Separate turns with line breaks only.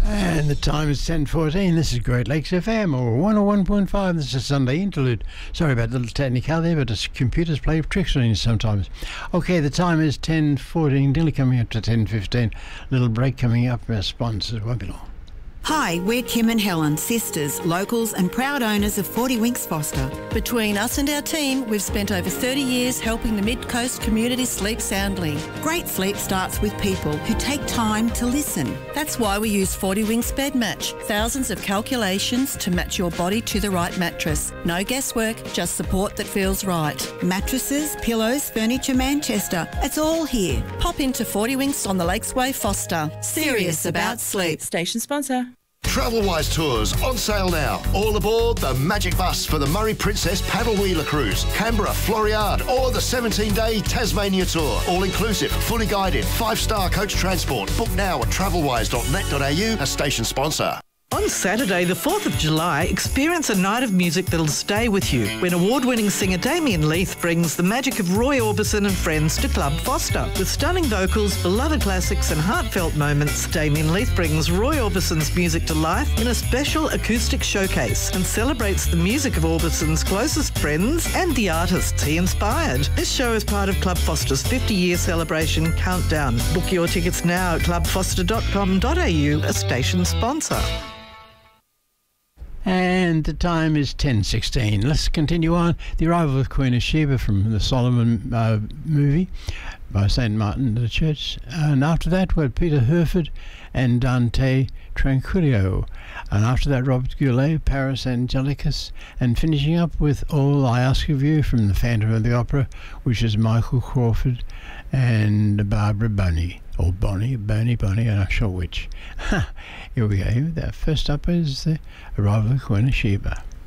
And the time is 10:14. This is Great Lakes FM, or 101.5. This is a Sunday interlude. Sorry about the little technicality, but the computers play tricks on you sometimes. Okay, the time is 10:14, nearly coming up to 10:15. Little break coming up from our sponsors. Won't be long.
Hi, we're Kim and Helen, sisters, locals and proud owners of 40 Winks Foster.
Between us and our team, we've spent over 30 years helping the Mid-Coast community sleep soundly.
Great sleep starts with people who take time to listen.
That's why we use 40 Winks Bed Match. Thousands of calculations to match your body to the right mattress. No guesswork, just support that feels right.
Mattresses, pillows, furniture, Manchester. It's all here.
Pop into 40 Winks on the Lakesway Foster. Serious about sleep.
Station sponsor.
Travelwise Tours on sale now. All aboard the Magic Bus for the Murray Princess Paddle Wheeler Cruise, Canberra, Floriade, or the 17-day Tasmania Tour. All inclusive, fully guided, 5-star coach transport. Book now at travelwise.net.au, a station sponsor.
On Saturday, the 4th of July, experience a night of music that'll stay with you when award-winning singer Damien Leith brings the magic of Roy Orbison and friends to Club Foster. With stunning vocals, beloved classics and heartfelt moments, Damien Leith brings Roy Orbison's music to life in a special acoustic showcase and celebrates the music of Orbison's closest friends and the artists he inspired. This show is part of Club Foster's 50-year celebration countdown. Book your tickets now at clubfoster.com.au, a station sponsor.
And the time is 10:16. Let's continue on. The arrival of Queen of Sheba from the Solomon movie by St. Martin the Church. And after that, we had Peter Herford and Dante Tranquillo. And after that, Robert Goulet, Paris Angelicus. And finishing up with All I Ask of You from the Phantom of the Opera, which is Michael Crawford and Barbara Bunny. Or Bonnie, I'm not sure which. Here we go. First up is the arrival of Queen of Sheba.